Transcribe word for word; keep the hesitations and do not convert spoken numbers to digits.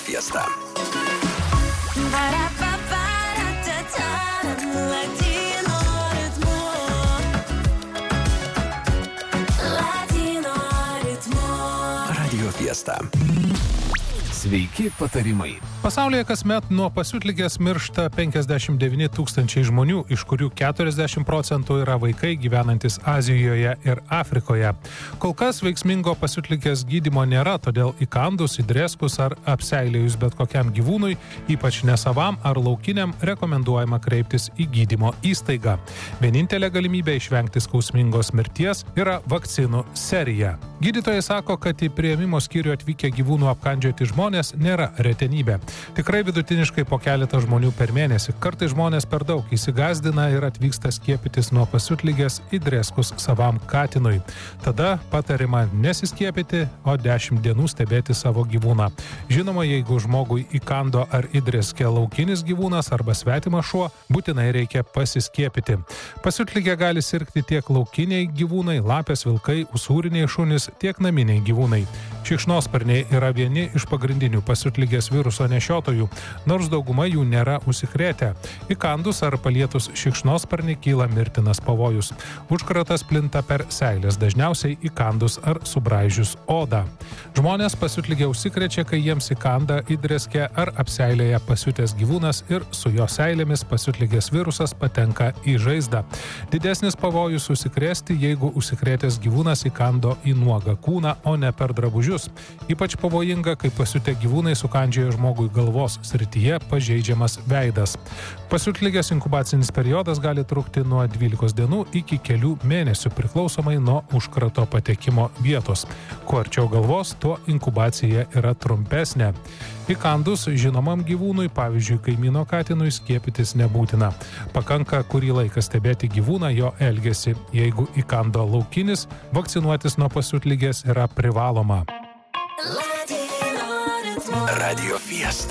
Fiesta. Radio Fiesta. Sveiki patarimai. Pasaulyje kasmet nuo pasiutligės miršta penkiasdešimt devyni tūkstančiai žmonių, iš kurių keturiasdešimt procentų yra vaikai gyvenantis Azijoje ir Afrikoje. Kol kas veiksmingo pasiutligės gydymo nėra, todėl įkandus, įdrėskus ar apseilėjus bet kokiam gyvūnui, ypač nesavam ar laukiniam, rekomenduojama kreiptis į gydymo įstaigą. Vienintelė galimybė išvengti skausmingos mirties yra vakcinų serija. Gydytojai sako, kad į priėmimo skyrių atvykę gyvūnų apkandžioti žmonės nėra retenybė. Tikrai vidutiniškai po keletą žmonių per mėnesį. Kartais žmonės per daug įsigazdina ir atvyksta skiepytis nuo pasiutligės įdrėskus savam katinui. Tada patarima nesiskiepyti, o dešimt dienų stebėti savo gyvūną. Žinoma, jeigu žmogui įkando ar įdrėskė laukinis gyvūnas arba svetimas šuo, būtinai reikia pasiskiepyti. Pasiutligė gali sirgti tiek laukiniai gyvūnai, lapės, vilkai, usūriniai šunys, tiek naminiai gyvūnai. Šikšnosparniai yra vieni iš pagrindinių pasiutligės viruso nešiotojų, nors dauguma jų nėra užsikrėtę. Įkandus ar palietus šikšnosparnį kyla mirtinas pavojus. Užkratas plinta per seilės, dažniausiai įkandus ar subraižius odą. Žmonės pasiutligė užsikrečia, kai jiems įkanda, įdrėskė ar apseilėje pasiutęs gyvūnas ir su jo seilėmis pasiutligės virusas patenka į žaizdą. Didesnis pavojus užsikrėsti, jeigu užsikrėtęs gyvūnas įkando į nuogą kūną, o ne per drabužius. Ypač pavojinga, kai pasiutę gyvūnai sukandžioja žmogui galvos srityje pažeidžiamas veidas. Pasiutligės inkubacinis periodas gali trukti nuo dvylikos dienų iki kelių mėnesių, priklausomai nuo užkrato patekimo vietos. Kuo arčiau galvos, tuo inkubacija yra trumpesnė. Įkandus žinomam gyvūnui, pavyzdžiui, kaimyno katinui, skiepytis nebūtina. Pakanka kurį laiką stebėti gyvūną, jo elgesį. Jeigu įkando laukinis, vakcinuotis nuo pasiutligės yra privaloma. Radio Fiesta.